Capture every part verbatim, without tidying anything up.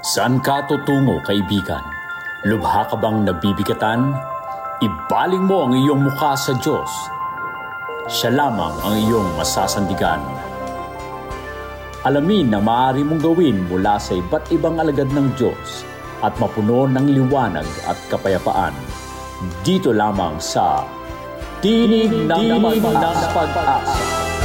Saan ka tutungo, kaibigan? Lubha ka bang nabibigatan? Ibaling mo ang iyong mukha sa Diyos. Siya lamang ang iyong masasandigan. Alamin na maaari mong gawin mula sa iba't ibang alagad ng Diyos at mapuno ng liwanag at kapayapaan. Dito lamang sa Tinig ng Pag-asa.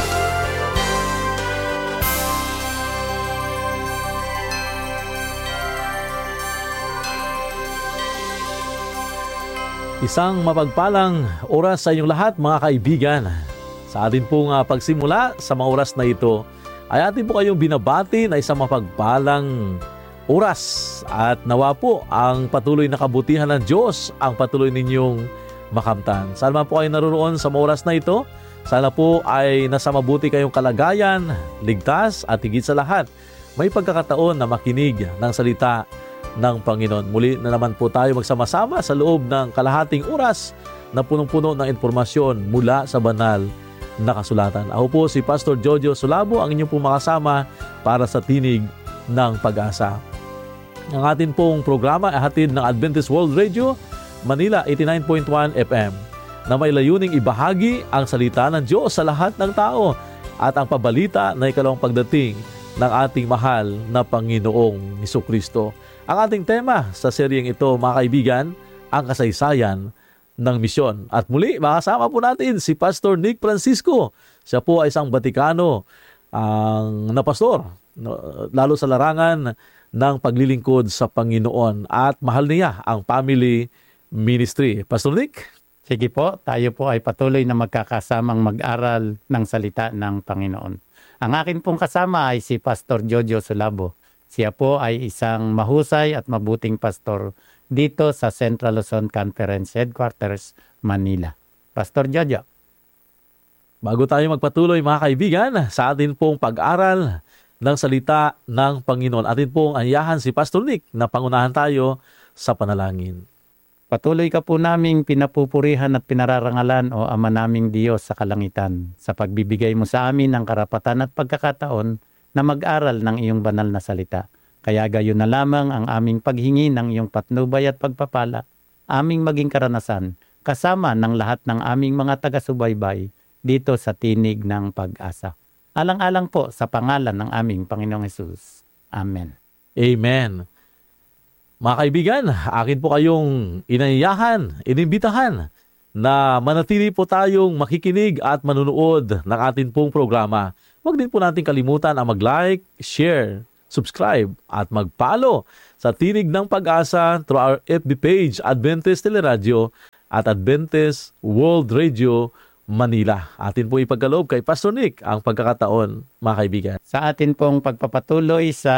Isang mapagpalang oras sa inyong lahat, mga kaibigan. Sa atin pong uh, pagsimula sa mga oras na ito, ay atin po kayong binabati na isang mapagpalang oras. At nawa po ang patuloy na kabutihan ng Diyos ang patuloy ninyong makamtan. Sana po kayo naroon sa mga oras na ito. Sana po ay nasa mabuti kayong kalagayan, ligtas at higit sa lahat, may pagkakataon na makinig ng salita ng Panginoon. Muli na naman po tayo magsama-sama sa loob ng kalahating oras na punong-puno ng impormasyon mula sa banal na kasulatan. Ako po si Pastor Jojo Sulabo, ang inyong pong makasama para sa Tinig ng Pag-asa. Ang atin pong programa ay hatid ng Adventist World Radio, Manila eighty-nine point one F M, na may layuning ibahagi ang salita ng Diyos sa lahat ng tao at ang pabalita na ikalawang pagdating ng ating mahal na Panginoong Hesukristo. Ang ating tema sa seryeng ito, mga kaibigan, ang kasaysayan ng misyon. At muli, makasama po natin si Pastor Nick Francisco. Siya po ay isang Batikano ang na pastor, lalo sa larangan ng paglilingkod sa Panginoon. At mahal niya ang family ministry. Pastor Nick? Sige po, tayo po ay patuloy na magkakasamang mag-aral ng salita ng Panginoon. Ang akin pong kasama ay si Pastor Jojo Sulabo. Siya po ay isang mahusay at mabuting pastor dito sa Central Luzon Conference Headquarters, Manila. Pastor Jojo. Bago tayo magpatuloy, mga kaibigan, sa atin pong pag-aral ng salita ng Panginoon, atin pong anyahan si Pastor Nick na pangunahan tayo sa panalangin. Patuloy ka po naming pinapupurihan at pinararangalan, o Ama naming Diyos sa kalangitan, sa pagbibigay mo sa amin ng karapatan at pagkakataon na mag-aral ng iyong banal na salita. Kaya gayon na lamang ang aming paghingi ng iyong patnubay at pagpapala, aming maging karanasan, kasama ng lahat ng aming mga taga-subaybay dito sa Tinig ng Pag-asa. Alang-alang po sa pangalan ng aming Panginoong Hesus. Amen. Amen. Mga kaibigan, akin po kayong inayahan, inimbitahan na manatili po tayong makikinig at manunood ng atin pong programa. Huwag din po natin kalimutan ang mag-like, share, subscribe at mag-follow sa Tinig ng Pag-asa through our F B page, Adventist Teleradio at Adventist World Radio Manila. Atin po ipagkaloob kay Pastor Nick ang pagkakataon, mga kaibigan. Sa atin pong pagpapatuloy sa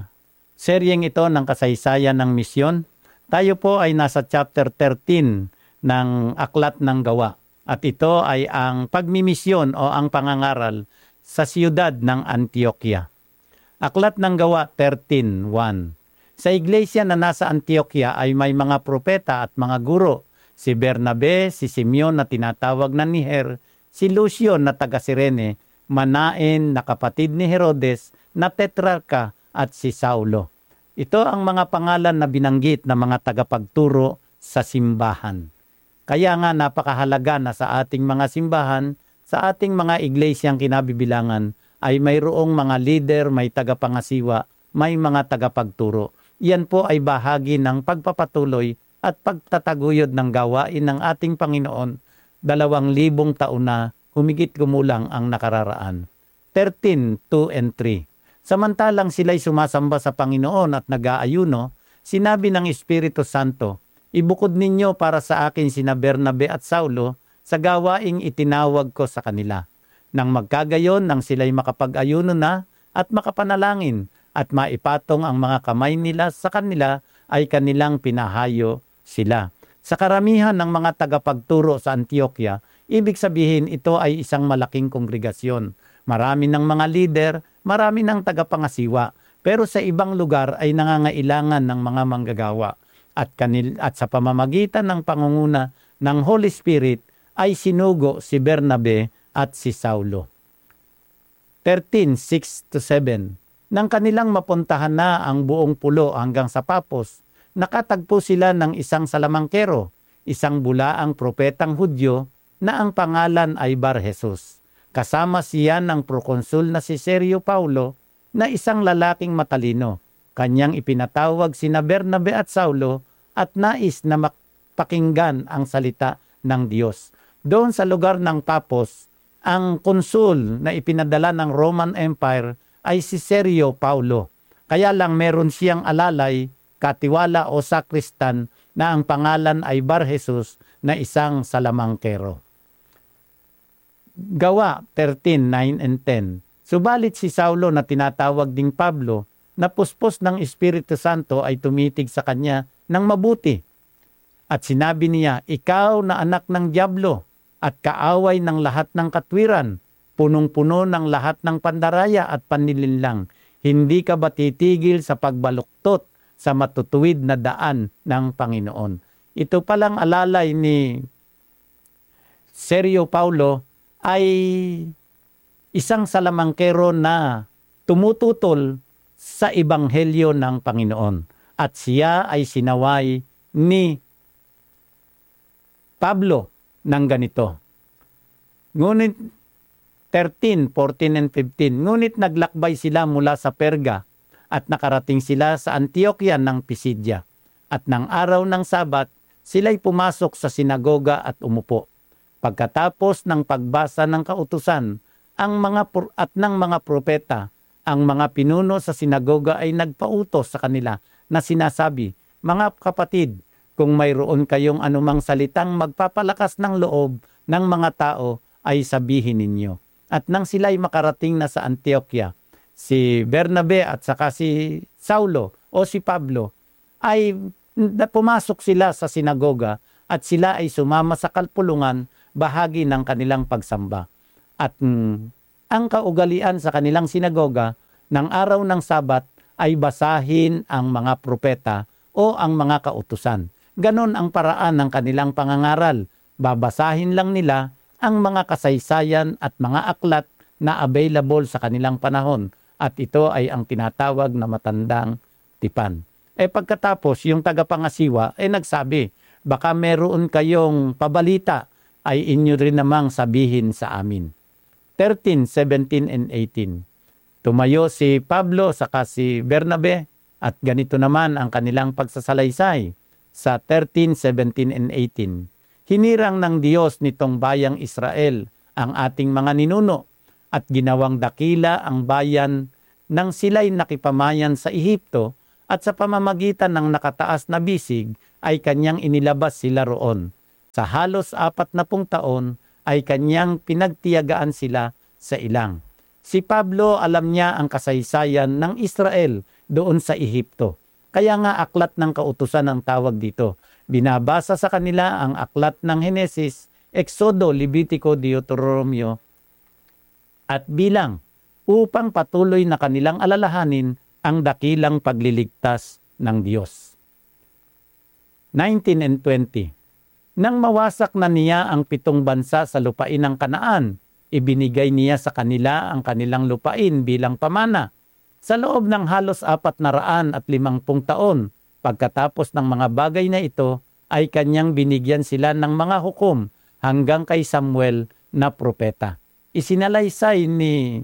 seryeng ito ng kasaysayan ng misyon, tayo po ay nasa chapter thirteen ng Aklat ng Gawa. At ito ay ang pagmimisyon o ang pangangaral sa siyudad ng Antioquia. Aklat ng Gawa thirteen one. Sa iglesia na nasa Antioquia ay may mga propeta at mga guro, si Bernabe, si Simeon na tinatawag na Niher, si Lucio na taga Cirene, Manaen na kapatid ni Herodes na tetrarka, at si Saulo. Ito ang mga pangalan na binanggit ng mga tagapagturo sa simbahan. Kaya nga napakahalaga na sa ating mga simbahan, sa ating mga iglesyang kinabibilangan, ay mayroong mga leader, may tagapangasiwa, may mga tagapagturo. Iyan po ay bahagi ng pagpapatuloy at pagtataguyod ng gawain ng ating Panginoon, dalawang libong taon na humigit kumulang ang nakararaan. thirteen, two and three. Samantalang sila'y sumasamba sa Panginoon at nag-aayuno, sinabi ng Espiritu Santo, ibukod ninyo para sa akin sina Bernabe at Saulo sa gawaing itinawag ko sa kanila. Nang magkagayon, nang sila'y makapag-ayuno na at makapanalangin at maipatong ang mga kamay nila sa kanila, ay kanilang pinahayo sila. Sa karamihan ng mga tagapagturo sa Antioquia, ibig sabihin ito ay isang malaking kongregasyon. Marami ng mga leader, marami ng tagapangasiwa, pero sa ibang lugar ay nangangailangan ng mga manggagawa. At, kanil, at sa pamamagitan ng pangunguna ng Holy Spirit ay sinugo si Bernabe at si Saulo. thirteen, six to seven. Nang kanilang mapuntahan na ang buong pulo hanggang sa Papos, nakatagpo sila ng isang salamangkero, isang bulaang propetang Hudyo na ang pangalan ay Bar-Jesus. Kasama siya ng prokonsul na si Sergio Paulo na isang lalaking matalino. Kanyang ipinatawag sina Bernabe at Saulo at nais na mapakinggan ang salita ng Diyos. Doon sa lugar ng Papos, ang konsul na ipinadala ng Roman Empire ay si Sergio Paulo. Kaya lang meron siyang alalay, katiwala o sakristan na ang pangalan ay Bar-Jesus na isang salamangkero. Gawa thirteen, nine and ten. Subalit si Saulo na tinatawag ding Pablo, na puspos ng Espiritu Santo ay tumitig sa kanya ng mabuti. At sinabi niya, ikaw na anak ng dyablo at kaaway ng lahat ng katwiran, punong-puno ng lahat ng pandaraya at panlilinlang, hindi ka ba titigil sa pagbaluktot sa matutuwid na daan ng Panginoon? Ito palang alalay ni Sergio Paulo ay isang salamangkero na tumututol sa ebanghelyo ng Panginoon. At siya ay sinaway ni Pablo ng ganito. Ngunit thirteen, fourteen, and fifteen. Ngunit naglakbay sila mula sa Perga at nakarating sila sa Antioquia ng Pisidia. At ng araw ng Sabat, sila'y pumasok sa sinagoga at umupo. Pagkatapos ng pagbasa ng kautusan ang mga at ng mga propeta, ang mga pinuno sa sinagoga ay nagpautos sa kanila na sinasabi, mga kapatid, kung mayroon kayong anumang salitang magpapalakas ng loob ng mga tao, ay sabihin ninyo. At nang sila'y makarating na sa Antioquia, si Bernabe at saka si Saulo o si Pablo ay pumasok sila sa sinagoga at sila ay sumama sa kalpulungan bahagi ng kanilang pagsamba. At mm, ang kaugalian sa kanilang sinagoga ng araw ng Sabat ay basahin ang mga propeta o ang mga kautusan. Ganon ang paraan ng kanilang pangangaral. Babasahin lang nila ang mga kasaysayan at mga aklat na available sa kanilang panahon. At ito ay ang tinatawag na matandang tipan. Eh pagkatapos, yung tagapangasiwa ay nagsabi, baka meron kayong pabalita ay inyo rin namang sabihin sa amin. thirteen, seventeen, and eighteen. Tumayo si Pablo saka si Bernabe at ganito naman ang kanilang pagsasalaysay sa thirteen, seventeen, and eighteen. Hinirang ng Diyos nitong bayang Israel ang ating mga ninuno at ginawang dakila ang bayan nang sila'y nakipamayan sa Ehipto at sa pamamagitan ng nakataas na bisig ay kanyang inilabas sila roon. Sa halos apat na pung taon ay kanyang pinagtiyagaan sila sa ilang. Si Pablo alam niya ang kasaysayan ng Israel doon sa Ehipto. Kaya nga aklat ng kautusan ang tawag dito. Binabasa sa kanila ang aklat ng Henesis, Exodo, Levitico, Deuteronomio at Bilang upang patuloy na kanilang alalahanin ang dakilang pagliligtas ng Diyos. nineteen and twenty. Nang mawasak na niya ang pitong bansa sa lupain ng Kanaan, ibinigay niya sa kanila ang kanilang lupain bilang pamana. Sa loob ng halos apat na raan at limangpung taon, pagkatapos ng mga bagay na ito, ay kanyang binigyan sila ng mga hukom hanggang kay Samuel na propeta. Isinalaysay ni,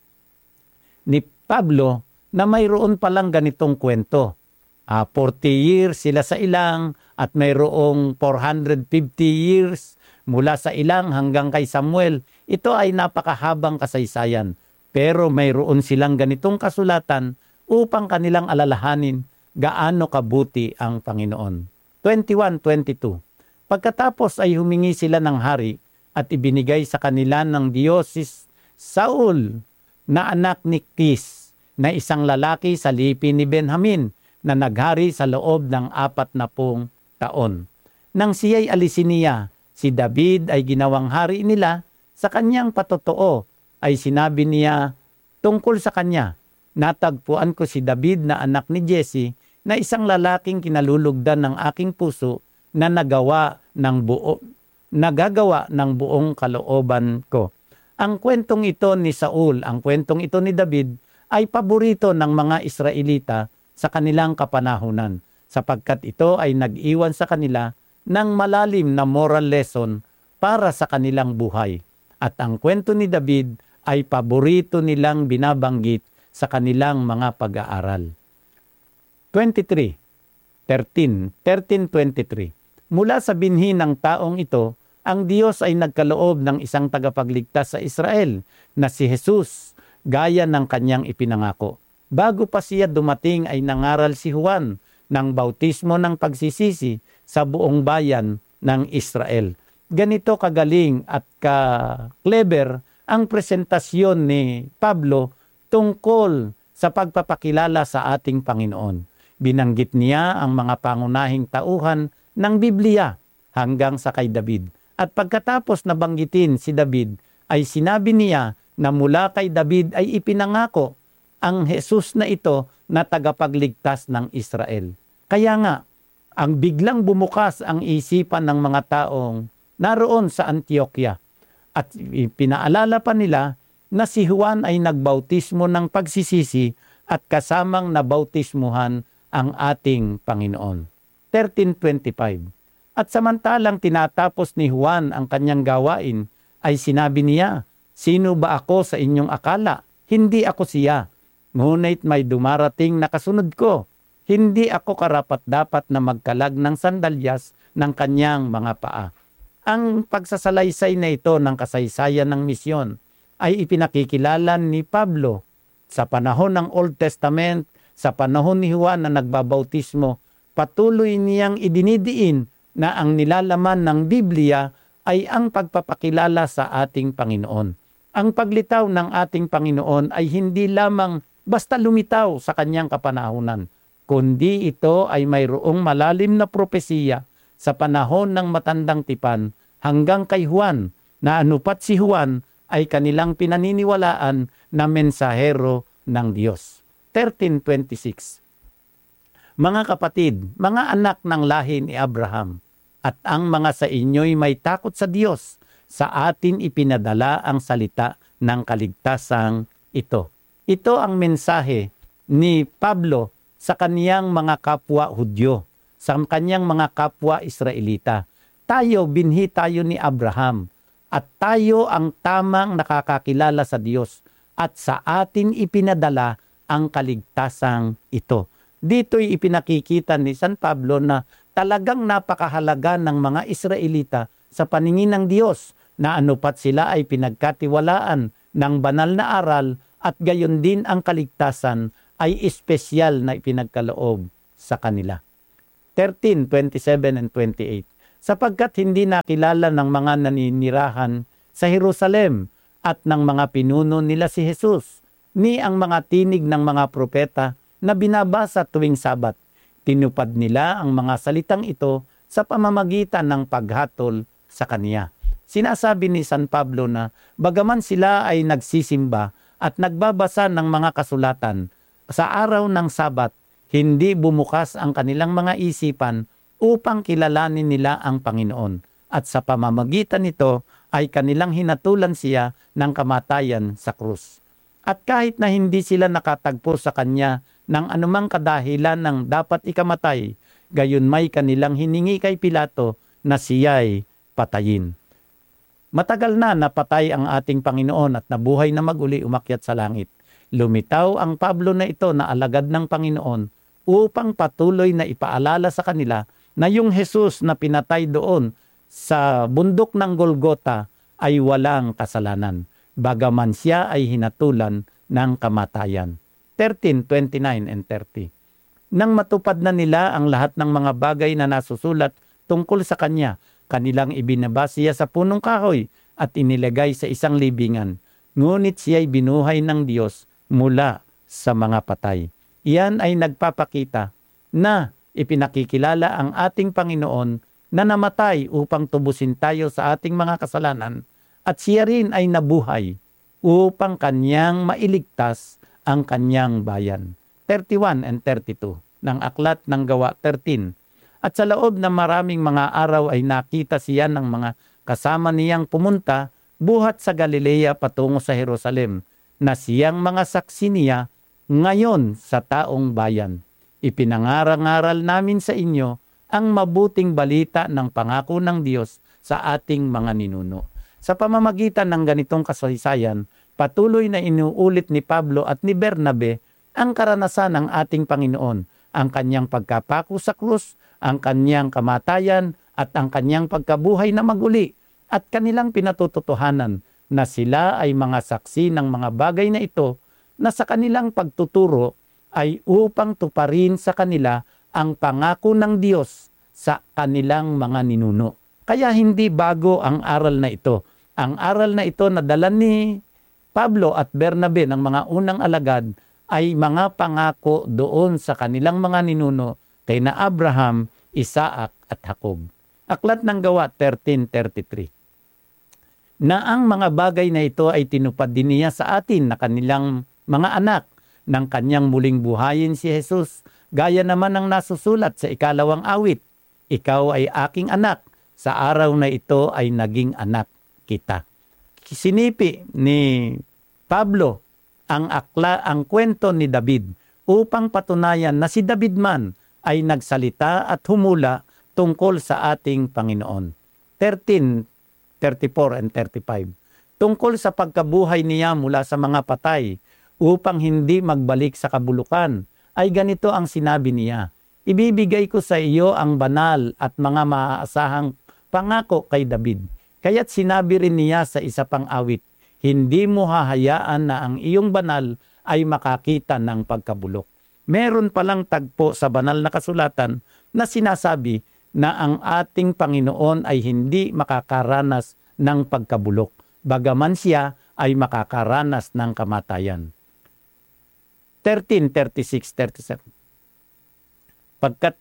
ni Pablo na mayroon palang ganitong kwento. Uh, forty years sila sa ilang at mayroong four hundred fifty years mula sa ilang hanggang kay Samuel. Ito ay napakahabang kasaysayan. Pero mayroon silang ganitong kasulatan upang kanilang alalahanin gaano kabuti ang Panginoon. twenty-one, twenty-two. Pagkatapos ay humingi sila ng hari at ibinigay sa kanila ng Diyos si Saul na anak ni Kis na isang lalaki sa lipi ni Benjamin na naghari sa loob ng apat na pung taon. Nang siya'y alisin niya, si David ay ginawang hari nila. Sa kanyang patotoo ay sinabi niya tungkol sa kanya, natagpuan ko si David na anak ni Jesse na isang lalaking kinalulugdan ng aking puso na nagawa ng buo, nagagawa ng buong kalooban ko. Ang kwentong ito ni Saul, ang kwentong ito ni David ay paborito ng mga Israelita sa kanilang kapanahunan, sapagkat ito ay nag-iwan sa kanila ng malalim na moral lesson para sa kanilang buhay. At ang kwento ni David ay paborito nilang binabanggit sa kanilang mga pag-aaral. twenty-three, thirteen, thirteen twenty-three. Mula sa binhi ng taong ito, ang Diyos ay nagkaloob ng isang tagapagligtas sa Israel na si Jesus, gaya ng kanyang ipinangako. Bago pa siya dumating ay nangaral si Juan ng bautismo ng pagsisisi sa buong bayan ng Israel. Ganito kagaling at ka-clever ang presentasyon ni Pablo tungkol sa pagpapakilala sa ating Panginoon. Binanggit niya ang mga pangunahing tauhan ng Biblia hanggang sa kay David. At pagkatapos nabanggitin si David, ay sinabi niya na mula kay David ay ipinangako ang Jesus na ito na tagapagligtas ng Israel. Kaya nga, ang biglang bumukas ang isipan ng mga taong naroon sa Antioquia. At pinaalala pa nila na si Juan ay nagbautismo ng pagsisisi at kasamang nabautismuhan ang ating Panginoon. thirteen twenty-five. At samantalang tinatapos ni Juan ang kanyang gawain, ay sinabi niya, "Sino ba ako sa inyong akala? Hindi ako siya. Ngunit may dumarating na kasunod ko. Hindi ako karapat-dapat na magkalag ng sandalyas ng kanyang mga paa." Ang pagsasalaysay na ito ng kasaysayan ng misyon ay ipinakikilala ni Pablo sa panahon ng Old Testament, sa panahon ni Juan na nagbabautismo. Patuloy niyang idinidiin na ang nilalaman ng Biblia ay ang pagpapakilala sa ating Panginoon. Ang paglitaw ng ating Panginoon ay hindi lamang basta lumitaw sa kanyang kapanahunan, kundi ito ay mayroong malalim na propesiya sa panahon ng matandang tipan hanggang kay Juan, na anupat si Juan ay kanilang pinaniniwalaan na mensahero ng Diyos. thirteen twenty-six. Mga kapatid, mga anak ng lahi ni Abraham, at ang mga sa inyo'y may takot sa Diyos, sa atin ipinadala ang salita ng kaligtasang ito. Ito ang mensahe ni Pablo sa kaniyang mga kapwa Hudyo, sa kaniyang mga kapwa Israelita. Tayo, binhi tayo ni Abraham, at tayo ang tamang nakakakilala sa Diyos, at sa atin ipinadala ang kaligtasang ito. Dito'y ipinakikita ni San Pablo na talagang napakahalaga ng mga Israelita sa paningin ng Diyos, na anupat sila ay pinagkatiwalaan ng banal na aral, at gayon din ang kaligtasan ay espesyal na ipinagkaloob sa kanila. thirteen, twenty-seven and twenty-eight. Sapagkat hindi nakilala ng mga naninirahan sa Jerusalem at ng mga pinuno nila si Jesus, ni ang mga tinig ng mga propeta na binabasa tuwing Sabat. Tinupad nila ang mga salitang ito sa pamamagitan ng paghatol sa Kaniya. Sinasabi ni San Pablo na bagaman sila ay nagsisimba at nagbabasa ng mga kasulatan, sa araw ng Sabat, hindi bumukas ang kanilang mga isipan upang kilalanin nila ang Panginoon. At sa pamamagitan nito ay kanilang hinatulan siya ng kamatayan sa krus. At kahit na hindi sila nakatagpo sa kanya ng anumang kadahilan ng dapat ikamatay, gayon may kanilang hiningi kay Pilato na siya'y patayin. Matagal na napatay ang ating Panginoon at nabuhay na maguli umakyat sa langit. Lumitaw ang Pablo na ito na alagad ng Panginoon upang patuloy na ipaalala sa kanila na yung Jesus na pinatay doon sa bundok ng Golgota ay walang kasalanan, bagaman siya ay hinatulan ng kamatayan. thirteen, twenty-nine and thirty. Nang matupad na nila ang lahat ng mga bagay na nasusulat tungkol sa kanya, kanilang ibinaba siya sa punong kahoy at inilagay sa isang libingan. Ngunit siya'y binuhay ng Diyos mula sa mga patay. Iyan ay nagpapakita na ipinakikilala ang ating Panginoon na namatay upang tubusin tayo sa ating mga kasalanan, at siya rin ay nabuhay upang kanyang mailigtas ang kanyang bayan. thirty-one and thirty-two ng Aklat ng Gawa thirteen. At sa loob ng maraming mga araw ay nakita siya ng mga kasama niyang pumunta buhat sa Galilea patungo sa Jerusalem, na siyang mga saksi niya ngayon sa taong bayan. Ipinangaral-ngaral namin sa inyo ang mabuting balita ng pangako ng Diyos sa ating mga ninuno. Sa pamamagitan ng ganitong kasaysayan, patuloy na inuulit ni Pablo at ni Bernabe ang karanasan ng ating Panginoon, ang kanyang pagkapako sa krus, ang kanyang kamatayan at ang kanyang pagkabuhay na maguli, at kanilang pinatututuhanan na sila ay mga saksi ng mga bagay na ito, na sa kanilang pagtuturo ay upang tuparin sa kanila ang pangako ng Diyos sa kanilang mga ninuno. Kaya hindi bago ang aral na ito. Ang aral na ito na dala ni Pablo at Bernabe ng mga unang alagad ay mga pangako doon sa kanilang mga ninuno kay na Abraham, Isaac at Jacob. Aklat ng Gawa thirteen thirty-three. Na ang mga bagay na ito ay tinupad din niya sa atin na kanilang mga anak ng kanyang muling buhayin si Jesus, gaya naman ng nasusulat sa ikalawang awit, ikaw ay aking anak, sa araw na ito ay naging anak kita. Sinipi ni Pablo ang akla, ang kwento ni David upang patunayan na si David man ay nagsalita at humula tungkol sa ating Panginoon. thirteen thirty-four and thirty-five. Tungkol sa pagkabuhay niya mula sa mga patay upang hindi magbalik sa kabulukan, ay ganito ang sinabi niya, ibibigay ko sa iyo ang banal at mga maaasahang pangako kay David. Kaya't sinabi rin niya sa isa pang awit, hindi mo hahayaan na ang iyong banal ay makakita ng pagkabulok. Meron palang tagpo sa banal na kasulatan na sinasabi na ang ating Panginoon ay hindi makakaranas ng pagkabulok, bagaman siya ay makakaranas ng kamatayan. thirteen thirty-six thirty-seven. Pagkat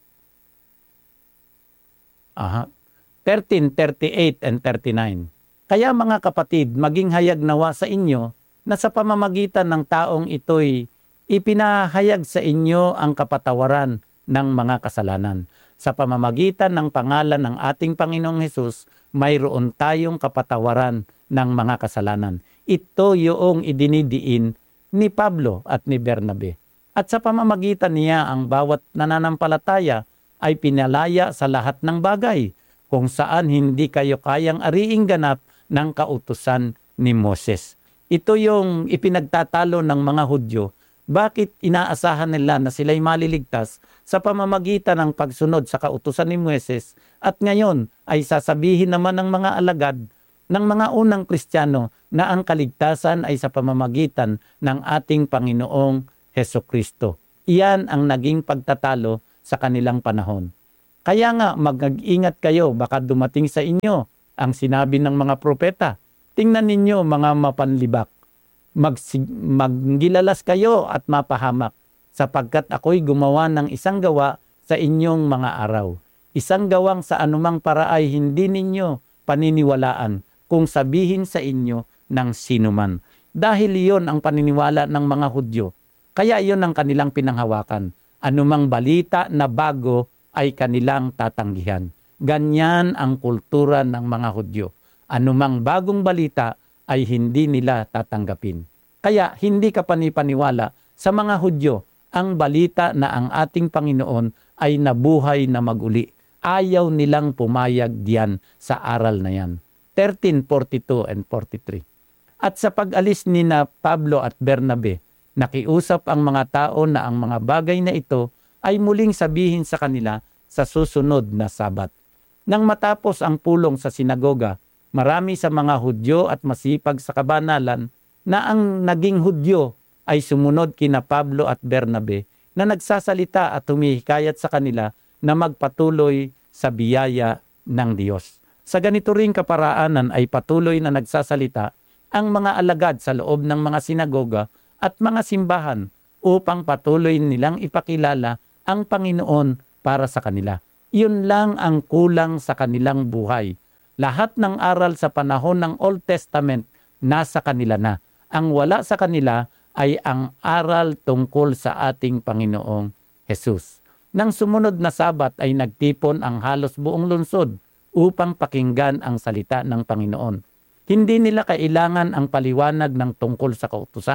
aha, thirteen thirty-eight and thirty-nine. Kaya mga kapatid, maging hayag nawa sa inyo na sa pamamagitan ng taong ito'y ipinahayag sa inyo ang kapatawaran ng mga kasalanan. Sa pamamagitan ng pangalan ng ating Panginoong Hesus, mayroon tayong kapatawaran ng mga kasalanan. Ito yung idinidiin ni Pablo at ni Bernabe. At sa pamamagitan niya, ang bawat nananampalataya ay pinalaya sa lahat ng bagay, kung saan hindi kayo kayang ariing ganap ng kautusan ni Moses. Ito yung ipinagtatalo ng mga Hudyo. Bakit inaasahan nila na sila'y maliligtas sa pamamagitan ng pagsunod sa kautusan ni Moses, at ngayon ay sasabihin naman ng mga alagad ng mga unang Kristiyano na ang kaligtasan ay sa pamamagitan ng ating Panginoong Hesukristo. Iyan ang naging pagtatalo sa kanilang panahon. Kaya nga mag-ingat kayo, baka dumating sa inyo ang sinabi ng mga propeta. Tingnan ninyo mga mapanlibak. Magsig- maggilalas kayo at mapahamak, sapagkat ako'y gumawa ng isang gawa sa inyong mga araw. Isang gawang sa anumang paraay hindi ninyo paniniwalaan kung sabihin sa inyo ng sinuman. Dahil iyon ang paniniwala ng mga Hudyo. Kaya iyon ang kanilang pinanghawakan. Anumang balita na bago ay kanilang tatanggihan. Ganyan ang kultura ng mga Hudyo. Anumang bagong balita ay hindi nila tatanggapin. Kaya hindi ka panipaniwala sa mga Hudyo ang balita na ang ating Panginoon ay nabuhay na maguli. Ayaw nilang pumayag diyan sa aral na yan. thirteen forty-two and forty-three. At sa pag-alis ni na Pablo at Bernabe, nakiusap ang mga tao na ang mga bagay na ito ay muling sabihin sa kanila sa susunod na Sabat. Nang matapos ang pulong sa sinagoga, marami sa mga Hudyo at masipag sa kabanalan na ang naging Hudyo ay sumunod kina Pablo at Bernabe na nagsasalita at humihikayat sa kanila na magpatuloy sa biyaya ng Diyos. Sa ganito ring kaparaanan ay patuloy na nagsasalita ang mga alagad sa loob ng mga sinagoga at mga simbahan upang patuloy nilang ipakilala ang Panginoon para sa kanila. Iyon lang ang kulang sa kanilang buhay. Lahat ng aral sa panahon ng Old Testament nasa kanila na. Ang wala sa kanila ay ang aral tungkol sa ating Panginoong Hesus. Nang sumunod na Sabat ay nagtipon ang halos buong lungsod upang pakinggan ang salita ng Panginoon. Hindi nila kailangan ang paliwanag ng tungkol sa kautusan.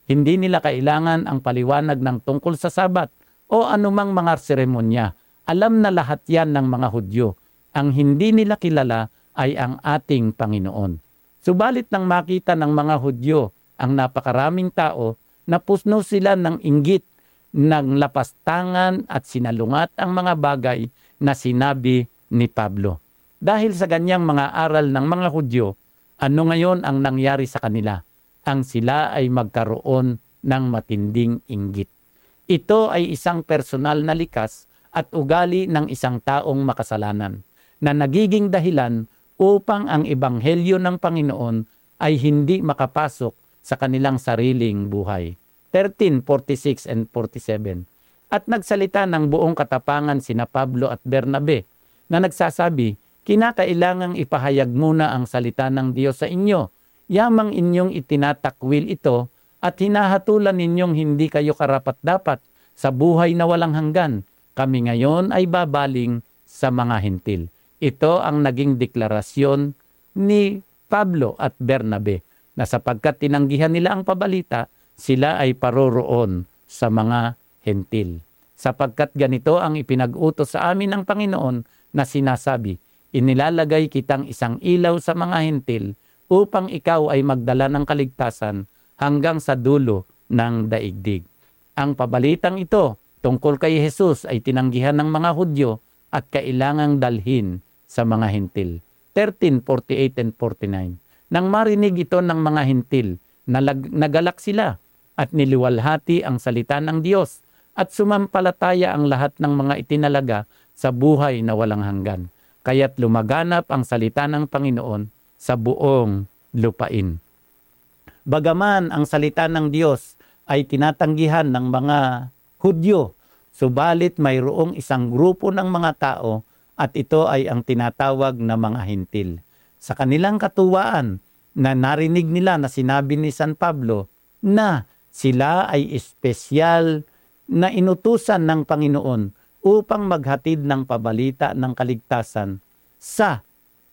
Hindi nila kailangan ang paliwanag ng tungkol sa Sabat o anumang mga seremonya. Alam na lahat yan ng mga Hudyo. Ang hindi nila kilala ay ang ating Panginoon. Subalit nang makita ng mga Hudyo ang napakaraming tao, napusno sila ng inggit, ng lapastangan at sinalungat ang mga bagay na sinabi ni Pablo. Dahil sa ganyang mga aral ng mga Hudyo, ano ngayon ang nangyari sa kanila? Ang sila ay magkaroon ng matinding inggit. Ito ay isang personal na likas at ugali ng isang taong makasalanan na nagiging dahilan upang ang ebanghelyo ng Panginoon ay hindi makapasok sa kanilang sariling buhay. thirteen, forty-six and forty-seven. At nagsalita ng buong katapangan sina Pablo at Bernabe na nagsasabi, kinakailangang ipahayag muna ang salita ng Diyos sa inyo. Yamang inyong itinatakwil ito at hinahatulan ninyong hindi kayo karapat-dapat sa buhay na walang hanggan. Kami ngayon ay babaling sa mga hintil. Ito ang naging deklarasyon ni Pablo at Bernabe na sapagkat tinanggihan nila ang pabalita, sila ay paroroon sa mga hentil. Sapagkat ganito ang ipinag-utos sa amin ng Panginoon na sinasabi, inilalagay kitang isang ilaw sa mga hentil upang ikaw ay magdala ng kaligtasan hanggang sa dulo ng daigdig. Ang pabalitang ito tungkol kay Jesus ay tinanggihan ng mga Hudyo at kailangang dalhin sa mga hentil. thirteen, forty-eight and forty-nine. Nang marinig ito ng mga hentil, nalag, nagalak sila at niliwalhati ang salita ng Diyos at sumampalataya ang lahat ng mga itinalaga sa buhay na walang hanggan. Kaya't lumaganap ang salita ng Panginoon sa buong lupain. Bagaman ang salita ng Diyos ay tinatanggihan ng mga Hudyo, subalit mayroong isang grupo ng mga tao at ito ay ang tinatawag na mga hentil. Sa kanilang katuwaan na narinig nila na sinabi ni San Pablo na sila ay espesyal na inutusan ng Panginoon upang maghatid ng pabalita ng kaligtasan sa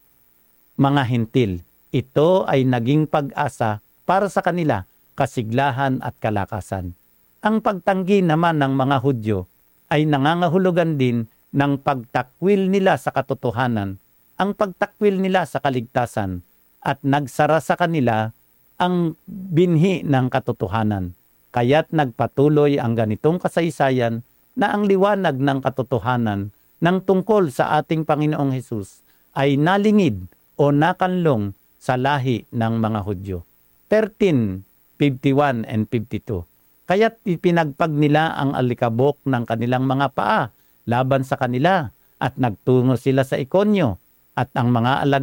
mga hentil. Ito ay naging pag-asa para sa kanila, kasiglahan at kalakasan. Ang pagtanggi naman ng mga Hudyo ay nangangahulugan din ng pagtakwil nila sa katotohanan, ang pagtakwil nila sa kaligtasan, at nagsara sa kanila ang binhi ng katotohanan. Kaya't nagpatuloy ang ganitong kasaysayan na ang liwanag ng katotohanan ng tungkol sa ating Panginoong Hesus ay nalingid o nakanlong sa lahi ng mga Hudyo. thirteen, fifty-one and fifty-two. Kaya't ipinagpag nila ang alikabok ng kanilang mga paa laban sa kanila at nagtungo sila sa Ikonyo at ang mga alagad